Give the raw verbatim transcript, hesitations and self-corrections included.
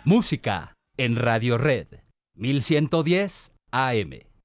Música en Radio Red mil ciento diez A M.